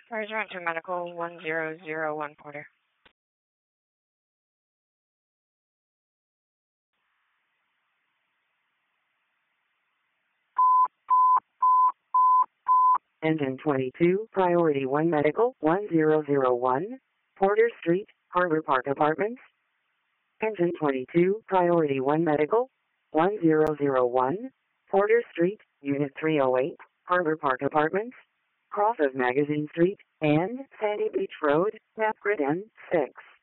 Sergeant to Medical 1001 Porter. Engine 22, Priority 1 Medical 1001, Porter Street, Harbor Park Apartments. Engine 22, Priority 1 Medical 1001, Porter Street, Unit 308, Harbor Park Apartments, cross of Magazine Street and Sandy Beach Road, map grid N6.